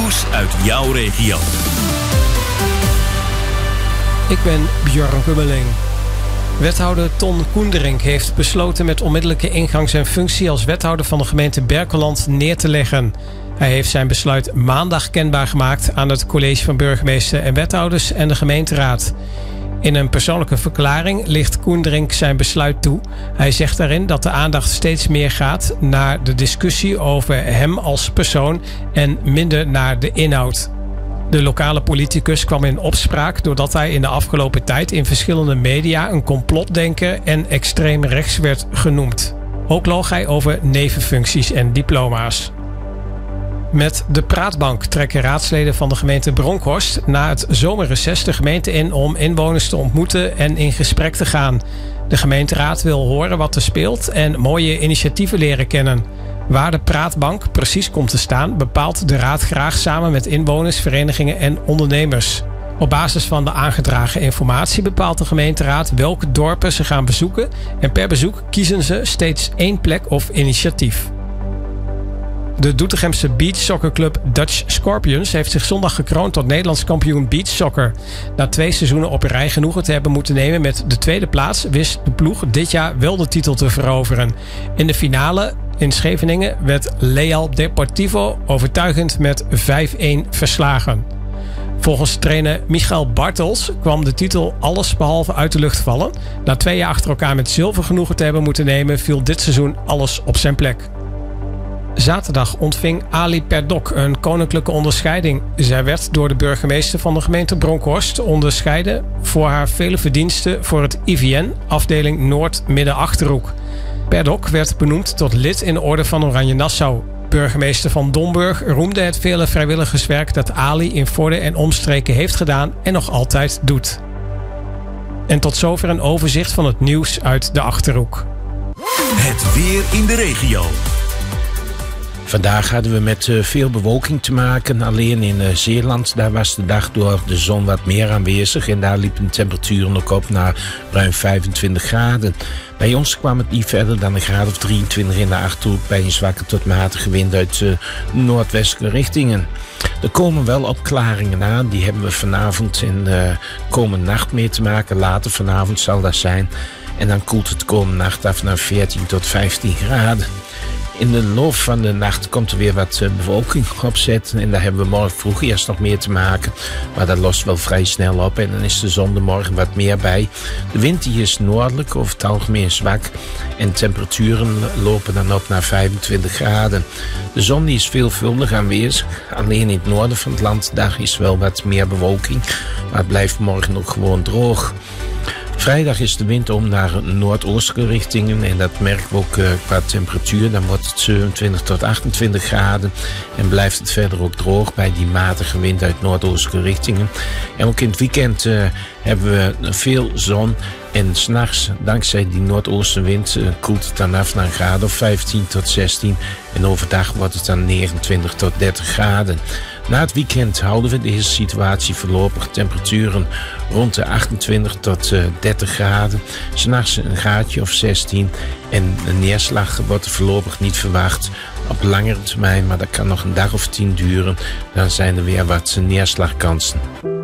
Nieuws uit jouw regio. Ik ben Björn Kummeling. Wethouder Ton Koenderink heeft besloten met onmiddellijke ingang zijn functie als wethouder van de gemeente Berkelland neer te leggen. Hij heeft zijn besluit maandag kenbaar gemaakt aan het college van burgemeester en wethouders en de gemeenteraad. In een persoonlijke verklaring licht Koenderink zijn besluit toe. Hij zegt daarin dat de aandacht steeds meer gaat naar de discussie over hem als persoon en minder naar de inhoud. De lokale politicus kwam in opspraak doordat hij in de afgelopen tijd in verschillende media een complotdenker en extreem rechts werd genoemd. Ook loog hij over nevenfuncties en diploma's. Met de praatbank trekken raadsleden van de gemeente Bronkhorst na het zomerreces de gemeente in om inwoners te ontmoeten en in gesprek te gaan. De gemeenteraad wil horen wat er speelt en mooie initiatieven leren kennen. Waar de praatbank precies komt te staan bepaalt de raad graag samen met inwoners, verenigingen en ondernemers. Op basis van de aangedragen informatie bepaalt de gemeenteraad welke dorpen ze gaan bezoeken en per bezoek kiezen ze steeds één plek of initiatief. De Doetinchemse beachsoccerclub Dutch Scorpions heeft zich zondag gekroond tot Nederlands kampioen beachsoccer. Na 2 seizoenen op een rij genoegen te hebben moeten nemen met de tweede plaats, wist de ploeg dit jaar wel de titel te veroveren. In de finale in Scheveningen werd Leal Deportivo overtuigend met 5-1 verslagen. Volgens trainer Michael Bartels kwam de titel allesbehalve uit de lucht vallen. Na 2 jaar achter elkaar met zilver genoegen te hebben moeten nemen, viel dit seizoen alles op zijn plek. Zaterdag ontving Ali Perdok een koninklijke onderscheiding. Zij werd door de burgemeester van de gemeente Bronkhorst onderscheiden voor haar vele verdiensten voor het IVN, afdeling Noord-Midden-Achterhoek. Perdok werd benoemd tot lid in de Orde van Oranje Nassau. Burgemeester van Domburg roemde het vele vrijwilligerswerk dat Ali in Vorden en omstreken heeft gedaan en nog altijd doet. En tot zover een overzicht van het nieuws uit de Achterhoek. Het weer in de regio. Vandaag hadden we met veel bewolking te maken. Alleen in Zeeland, daar was de dag door de zon wat meer aanwezig. En daar liepen de temperaturen ook op naar ruim 25 graden. Bij ons kwam het niet verder dan een graad of 23 in de Achterhoek bij een zwakke tot matige wind uit noordwestelijke richtingen. Er komen wel opklaringen aan, die hebben we vanavond en komende nacht mee te maken. Later vanavond zal dat zijn. En dan koelt het komende nacht af naar 14 tot 15 graden. In de loop van de nacht komt er weer wat bewolking opzetten. En daar hebben we morgen vroeg eerst nog meer te maken. Maar dat lost wel vrij snel op. En dan is de zon er morgen wat meer bij. De wind die is noordelijk, over het algemeen zwak. En temperaturen lopen dan op naar 25 graden. De zon die is veelvuldig aanwezig. Alleen in het noorden van het land, daar is wel wat meer bewolking. Maar het blijft morgen ook gewoon droog. Vrijdag is de wind om naar noordoostelijke richtingen en dat merken we ook qua temperatuur. Dan wordt het 27 tot 28 graden en blijft het verder ook droog bij die matige wind uit noordoostelijke richtingen. En ook in het weekend hebben we veel zon en 's nachts, dankzij die noordoostenwind, koelt het dan af naar een graad of 15 tot 16 en overdag wordt het dan 29 tot 30 graden. Na het weekend houden we deze situatie voorlopig. Temperaturen rond de 28 tot 30 graden. 's Nachts een graadje of 16. En een neerslag wordt er voorlopig niet verwacht. Op langere termijn, maar dat kan nog een dag of 10 duren. Dan zijn er weer wat neerslagkansen.